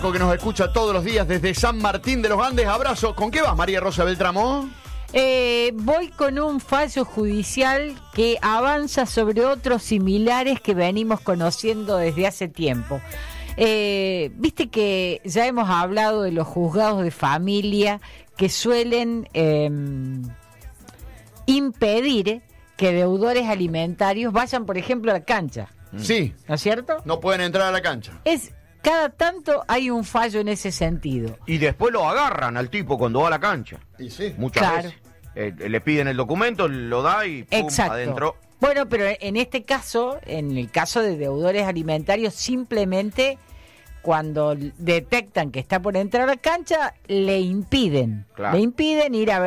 Que nos escucha todos los días desde San Martín de los Andes. Abrazo. ¿Con qué vas, María Rosa Beltramo? Voy con un fallo judicial que avanza sobre otros similares que venimos conociendo desde hace tiempo. Viste que ya hemos hablado de los juzgados de familia que suelen impedir que deudores alimentarios vayan, por ejemplo, a la cancha. Sí. ¿No es cierto? No pueden entrar a la cancha. Cada tanto hay un fallo en ese sentido. Y después lo agarran al tipo cuando va a la cancha. Y sí. Muchas veces. Le piden el documento, lo da y pum, adentro. Bueno, pero en este caso, en el caso de deudores alimentarios, simplemente cuando detectan que está por entrar a la cancha, le impiden. Claro. Le impiden ir a ver